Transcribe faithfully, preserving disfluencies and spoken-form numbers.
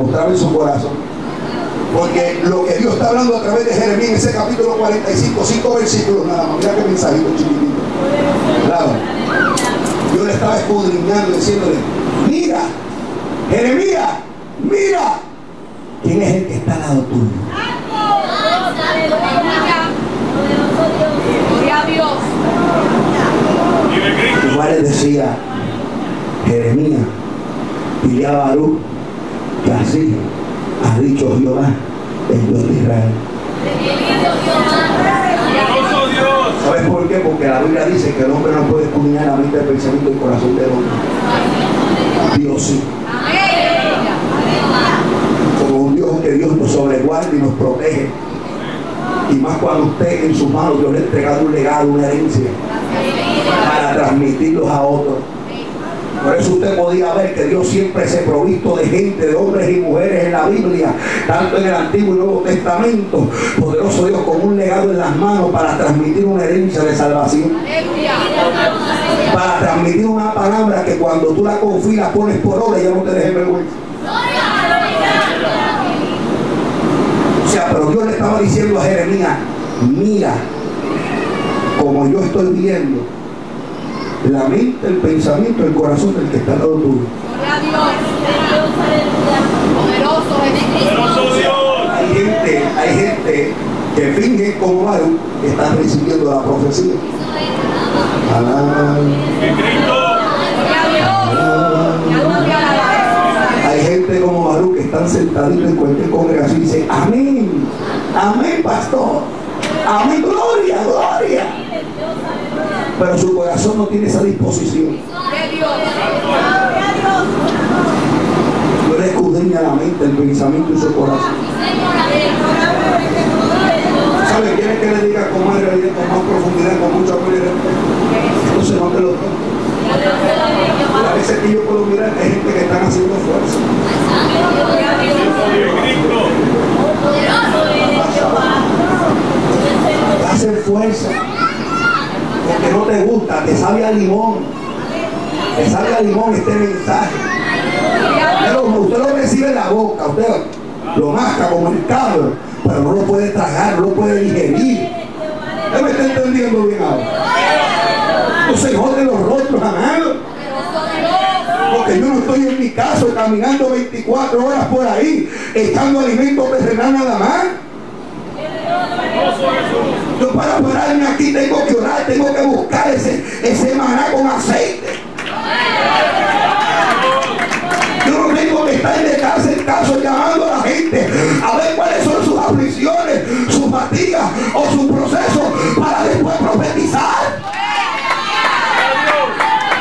demostraba en su corazón. Porque lo que Dios está hablando a través de Jeremías en ese capítulo cuarenta y cinco, cinco versículos nada más. Mira qué mensajito chiquitito. Claro. Yo le estaba escudriñando diciéndole, mira, Jeremías, mira, ¿quién es el que está al lado tuyo? Gloria a Dios. Igual le decía Jeremías, dile a Baruch que así ha dicho Jehová, el Dios de Israel. ¿Sabes por qué? Porque la Biblia dice que el hombre no puede escudriñar la mente, el pensamiento y el corazón del hombre. Dios sí. Como un Dios que Dios nos sobreguarda y nos protege. Y más cuando usted en sus manos Dios le ha entregado un legado, una herencia para transmitirlos a otros. Por eso usted podía ver que Dios siempre se provisto de gente, de hombres y mujeres en la Biblia, tanto en el Antiguo y Nuevo Testamento. Poderoso Dios con un legado en las manos para transmitir una herencia de salvación. Para transmitir una palabra que cuando tú la confías, pones por obra y ya no te dejes vergüenza. O sea, pero Dios le estaba diciendo a Jeremías, mira, como yo estoy viendo la mente, el pensamiento, el corazón del que está al lado tuyo. Gloria a Dios. Poderoso Dios. Hay gente, hay gente que finge como Baruch que están recibiendo la profecía. Ah, hay gente como Baruch que están sentaditos en cualquier congregación y dicen amén, amén pastor, amén, gloria, gloria. Pero su corazón no tiene esa disposición. Dios le escudriña la mente, el pensamiento y su corazón. ¿Sabe? ¿Quiere que le diga con más realidad, con más profundidad, con mucha claridad? Entonces no te lo tomo. A veces que yo puedo mirar que hay gente que están haciendo fuerza. Hacen fuerza. Porque no te gusta, te sabe a limón. Te sabe a limón este mensaje. Pero usted lo recibe en la boca, usted lo masca como el cabro, pero no lo puede tragar, no lo puede digerir. ¿Usted me está entendiendo bien ahora? No se joden los rostros, amado. Porque yo no estoy en mi caso caminando veinticuatro horas por ahí, echando alimento terrenal nada más. Yo para pararme aquí tengo que orar, tengo que buscar ese, ese maná con aceite. Yo no tengo que estar de casa en casa llamando a la gente a ver cuáles son sus aflicciones, sus fatigas o sus